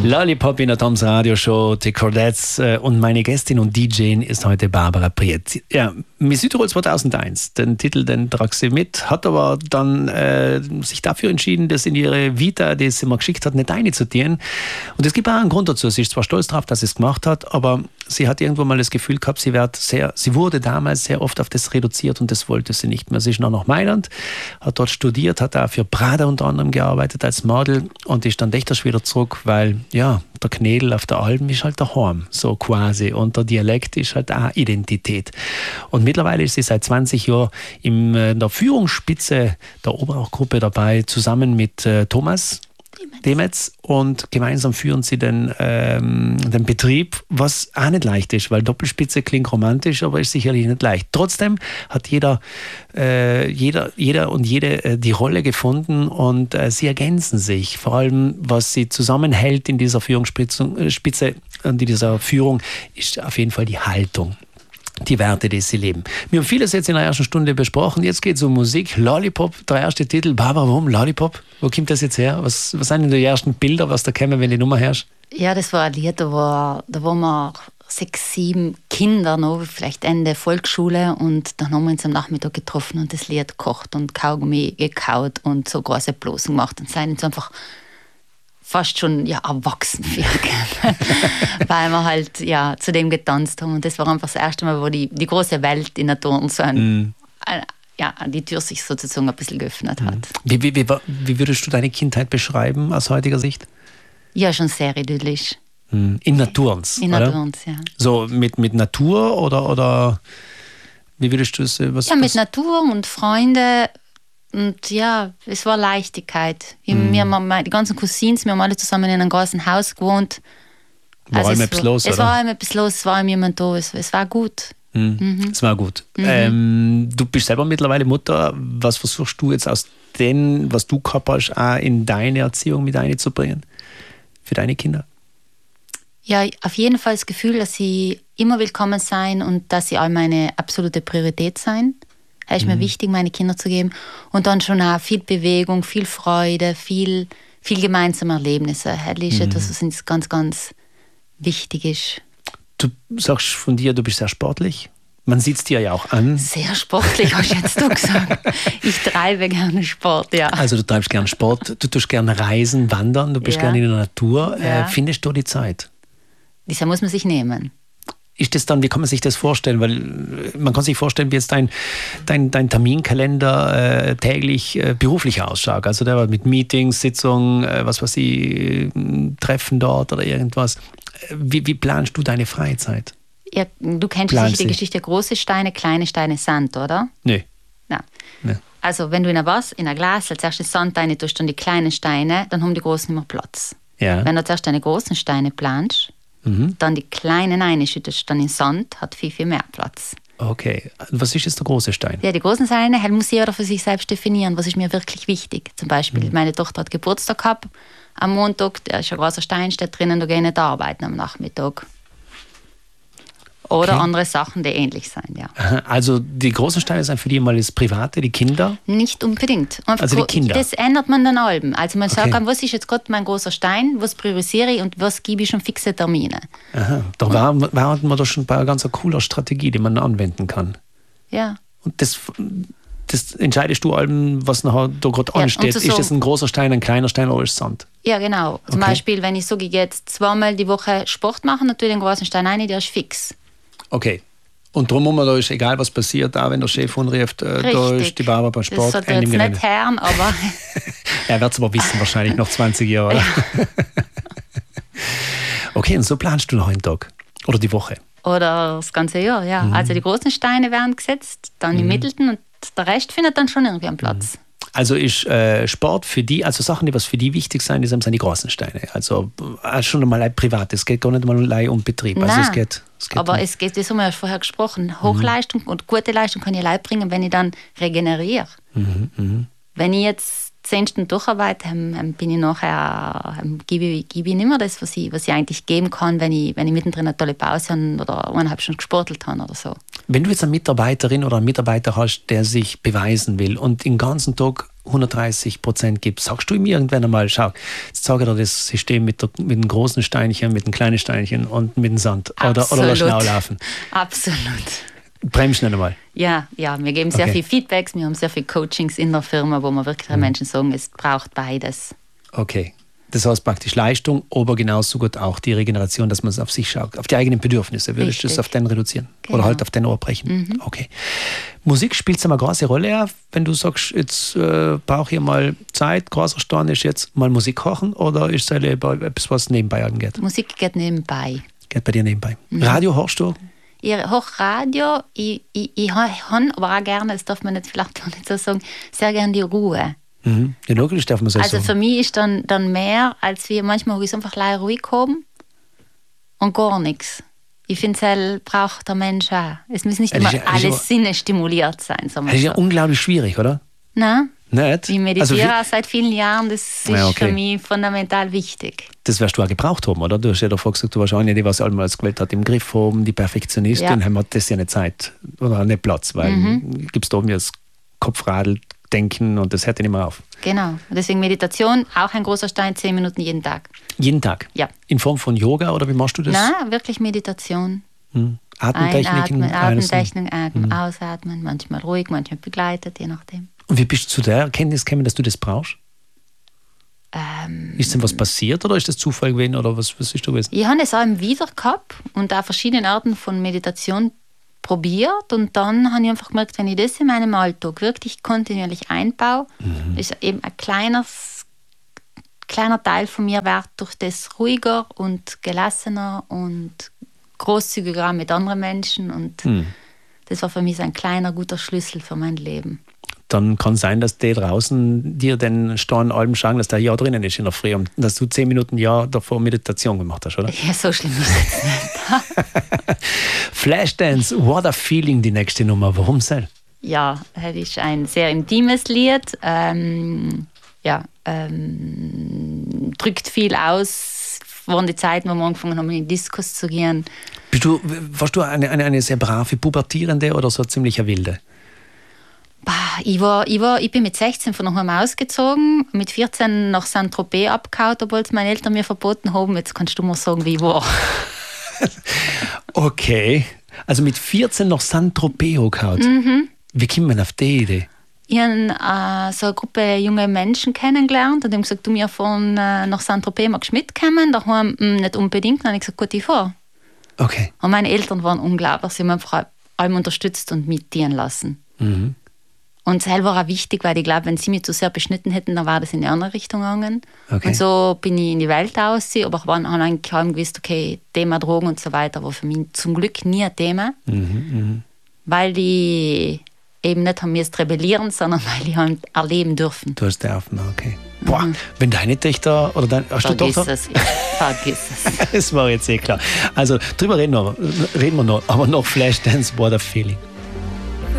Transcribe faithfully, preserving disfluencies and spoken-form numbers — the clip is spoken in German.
Lollipop in der Toms Radio Show, die Chordettes äh, und meine Gästin und D J ist heute Barbara Priet. Ja, Miss Südtirol zweitausendeins, den Titel, den trag sie mit, hat aber dann äh, sich dafür entschieden, das in ihre Vita, die sie mir geschickt hat, nicht einzutieren. Und es gibt auch einen Grund dazu. Sie ist zwar stolz darauf, dass sie es gemacht hat, aber sie hat irgendwo mal das Gefühl gehabt, sie, wird sehr, sie wurde damals sehr oft auf das reduziert und das wollte sie nicht mehr. Sie ist noch nach Mailand, hat dort studiert, hat auch für Prada unter anderem gearbeitet als Model und ist dann echt erst wieder zurück, weil ja, der Knädel auf der Alm ist halt daheim, so quasi. Und der Dialekt ist halt auch Identität. Und mittlerweile ist sie seit zwanzig Jahren in der Führungsspitze der Oberauchgruppe dabei, zusammen mit äh, Thomas Demetz, und gemeinsam führen sie den, ähm, den Betrieb, was auch nicht leicht ist, weil Doppelspitze klingt romantisch, aber ist sicherlich nicht leicht. Trotzdem hat jeder, äh, jeder, jeder und jede äh, die Rolle gefunden und äh, sie ergänzen sich. Vor allem, was sie zusammenhält in dieser Führungsspitze Spitze, und in dieser Führung, ist auf jeden Fall die Haltung. Die Werte, die sie leben. Wir haben vieles jetzt in der ersten Stunde besprochen. Jetzt geht es um Musik. Lollipop, der erste Titel. Barbara, warum Lollipop? Wo kommt das jetzt her? Was, was sind denn die ersten Bilder, was da käme, wenn die Nummer herrscht? Ja, das war ein Lied, da, war, da waren wir sechs, sieben Kinder noch, vielleicht Ende Volksschule, und dann haben wir uns am Nachmittag getroffen und das Lied gekocht und Kaugummi gekaut und so große Blosen gemacht und seien uns einfach fast schon ja, erwachsen wirken, weil wir halt ja, zu dem getanzt haben. Und das war einfach das erste Mal, wo die, die große Welt in der Turnsal mm. äh, ja, die Tür sich sozusagen ein bisschen geöffnet hat. Wie, wie, wie, wie würdest du deine Kindheit beschreiben aus heutiger Sicht? Ja, schon sehr idyllisch. In Naturns, In Naturns, ja. So mit, mit Natur oder, oder wie würdest du es? Was, ja, mit was? Natur und Freunde. Und ja, es war Leichtigkeit. Mm. Wir haben, die ganzen Cousins, wir haben alle zusammen in einem großen Haus gewohnt. War also allem etwas los, Es oder? war allem etwas los, es war jemand da, es, es war gut. Mm. Mhm. Es war gut. Mhm. Ähm, du bist selber mittlerweile Mutter. Was versuchst du jetzt aus dem, was du gehabt hast, auch in deine Erziehung mit einzubringen? Für deine Kinder? Ja, auf jeden Fall das Gefühl, dass sie immer willkommen sein und dass sie all meine absolute Priorität sein. Es ist mir mhm. wichtig, meine Kinder zu geben. Und dann schon auch viel Bewegung, viel Freude, viel, viel gemeinsame Erlebnisse. Das ist mhm. etwas, was uns ganz, ganz wichtig ist. Du sagst von dir, du bist sehr sportlich. Man sieht es dir ja auch an. Sehr sportlich, hast du jetzt du gesagt. Ich treibe gerne Sport, ja. Also du treibst gerne Sport, du tust gerne reisen, wandern, du bist ja. gerne in der Natur. Ja. Äh, findest du die Zeit? Diese muss man sich nehmen. Ist das dann, wie kann man sich das vorstellen? Weil man kann sich vorstellen, wie jetzt dein, dein, dein Terminkalender äh, täglich äh, beruflich ausschaut. Also der mit Meetings, Sitzungen, äh, was weiß ich, Treffen dort oder irgendwas. Wie, wie planst du deine Freizeit? Ja, du kennst sicher die Geschichte, große Steine, kleine Steine, Sand, oder? Nö. Ja. Nee. Also wenn du in ein Was, in ein Glas als erstes Sand rein tust, dann die kleinen Steine, dann haben die großen immer Platz. Ja. Wenn du zuerst deine großen Steine planst, mhm. dann die kleinen reinschüttest, dann in Sand, hat viel, viel mehr Platz. Okay. Was ist jetzt der große Stein? Ja, die großen Steine halt muss jeder für sich selbst definieren. Was ist mir wirklich wichtig? Zum Beispiel, mhm. meine Tochter hat Geburtstag gehabt am Montag, da ist ein großer Stein, steht drinnen, da gehe ich nicht arbeiten am Nachmittag. Oder okay. andere Sachen, die ähnlich sind, ja. Also die großen Steine sind für die mal das Private, die Kinder? Nicht unbedingt. Einfach also die Kinder? Das ändert man dann allem. Also man okay. sagt, was ist jetzt gerade mein großer Stein, was priorisiere ich und was gebe ich schon fixe Termine. Aha, da war, war man doch schon bei einer ganz cooler Strategie, die man anwenden kann. Ja. Und das, das entscheidest du allem, was nachher da gerade ja, ansteht. So ist das ein großer Stein, ein kleiner Stein oder ist Sand? Ja, genau. Zum okay. Beispiel, wenn ich sage, ich gehe jetzt zweimal die Woche Sport machen, natürlich den großen Stein rein, der ist fix. Okay. Und darum muss man, da ist egal, was passiert, auch wenn der Chef anruft, äh, da ist die Barbara beim Sport. Das sollte jetzt nicht hören, aber... Er wird es aber wissen, wahrscheinlich noch zwanzig Jahre. Oder? Ja. Okay, und so planst du noch einen Tag? Oder die Woche? Oder das ganze Jahr, ja. Mhm. Also die großen Steine werden gesetzt, dann mhm. die mittelten und der Rest findet dann schon irgendwie einen Platz. Mhm. Also ist äh, Sport für die, also Sachen, die was für die wichtig sind, sind die großen Steine. Also äh, schon einmal ein privat, es geht gar nicht mal um Betrieb. Also Nein, es geht, es geht aber um es geht, das haben wir ja vorher gesprochen, Hochleistung mhm. und gute Leistung kann ich Leid bringen, wenn ich dann regeneriere. Mhm, mh. Wenn ich jetzt zehn Stunden durcharbeite, ähm, bin ich nachher, ähm, gebe, ich, gebe ich nicht mehr das, was ich, was ich eigentlich geben kann, wenn ich, wenn ich mittendrin eine tolle Pause habe oder eineinhalb Stunden gesportelt habe oder so. Wenn du jetzt eine Mitarbeiterin oder einen Mitarbeiter hast, der sich beweisen will und den ganzen Tag hundertdreißig Prozent gibt, sagst du ihm irgendwann einmal, schau, jetzt zeige dir das System mit, der, mit den großen Steinchen, mit den kleinen Steinchen und mit dem Sand. Oder, oder lass schnell laufen. Absolut. Bremst nicht einmal. Ja, ja, wir geben sehr Okay. viel Feedbacks, wir haben sehr viele Coachings in der Firma, wo wir wirklich den Menschen sagen, es braucht beides. Okay. Das heißt praktisch Leistung, aber genauso gut auch die Regeneration, dass man es auf sich schaut, auf die eigenen Bedürfnisse. Würdest du Richtig. es auf den reduzieren? Genau. Oder halt auf den abbrechen? Mhm. Okay. Musik spielt eine große Rolle, wenn du sagst, jetzt äh, brauche ich mal Zeit, großer Stand ist jetzt mal Musik kochen, oder ist es etwas, was nebenbei angeht? Musik geht nebenbei. Geht bei dir nebenbei. Mhm. Radio hörst du? Ich höre Radio, ich, ich, ich habe aber auch gerne, das darf man nicht, vielleicht auch nicht so sagen, sehr gerne die Ruhe. Mhm. Ja, logisch darf man so Also sagen. für mich ist dann, dann mehr, als wir manchmal ist einfach leider ruhig haben und gar nichts. Ich finde, das braucht der Mensch auch. Es muss nicht Das immer ist ja- das alle ist aber- Sinne stimuliert sein. Sagen wir Das ist ja so. unglaublich schwierig, oder? Nein, Nicht? ich meditiere Also, auch seit vielen Jahren, das ist Ja, okay. für mich fundamental wichtig. das wirst du auch gebraucht haben, oder? Du hast ja davor gesagt, du warst eine, die was einmal gewählt hat, im Griff haben, die Perfektionistin, Ja. haben wir das ja nicht Zeit oder nicht Platz, weil mhm. gibst da mir das Kopfradl denken und das hört ja nicht mehr auf. Genau. Und deswegen Meditation, auch ein großer Stein, zehn Minuten jeden Tag. Jeden Tag? Ja. In Form von Yoga oder wie machst du das? Nein, wirklich Meditation. Hm. Atemtechniken? Einatmen, alles- Atemtechniken, atmen, ausatmen, manchmal ruhig, manchmal begleitet, je nachdem. Und wie bist du zu der Erkenntnis gekommen, dass du das brauchst? Ähm, Ist denn was passiert oder ist das Zufall gewesen oder was, was ist da gewesen? Ich habe es auch im wieder gehabt und auch verschiedene Arten von Meditation probiert und dann habe ich einfach gemerkt, wenn ich das in meinem Alltag wirklich kontinuierlich einbaue, Mhm. ist eben ein kleines, kleiner Teil von mir wird durch das ruhiger und gelassener und großzügiger mit anderen Menschen und Mhm. das war für mich so ein kleiner, guter Schlüssel für mein Leben. Dann kann sein, dass die draußen dir den Stein allem schauen, dass der ja drinnen ist in der Früh und dass du zehn Minuten ja davor Meditation gemacht hast, oder? Ja, so schlimm ist es nicht. Flashdance, What a Feeling, die nächste Nummer. Warum soll? Ja, das ist ein sehr intimes Lied. Ähm, ja, ähm, drückt viel aus. Waren die Zeiten, wo wir angefangen haben, in die Diskos zu gehen. Bist du, warst du eine, eine, eine sehr brave Pubertierende oder so ziemlich eine Wilde? Bah, ich, war, ich, war, ich bin mit sechzehn von daheim ausgezogen, mit vierzehn nach Saint-Tropez abgehauen, obwohl es meine Eltern mir verboten haben. Jetzt kannst du mir sagen, wie ich war. Okay. Also mit vierzehn nach Saint-Tropez gehauen. Mhm. Wie kommt man auf die Idee? Ich habe äh, so eine Gruppe junge Menschen kennengelernt und haben gesagt, du, wir fahren äh, nach Saint-Tropez, magst du mitkommen? Daheim hm, nicht unbedingt. Dann habe ich gesagt, gut, ich fahre. Okay. Und meine Eltern waren unglaublich, sie haben einfach allem unterstützt und mitdienen lassen. Mhm. Und selber war auch wichtig, weil ich glaube, wenn sie mich zu sehr beschnitten hätten, dann war das in die andere Richtung gegangen. Okay. Und so bin ich in die Welt aus, aber ich habe eigentlich kaum gewusst, okay, Thema Drogen und so weiter war für mich zum Glück nie ein Thema, Mhm, weil die eben nicht haben müssen rebellieren, sondern weil die haben erleben dürfen. Du hast die Aufnahme, okay. Boah, wenn deine Töchter oder dein, hast du Vergiss Tochter? es, ja, vergiss es. Das war jetzt eh klar. Also drüber reden wir, reden wir noch, aber noch Flashdance, What a Feeling.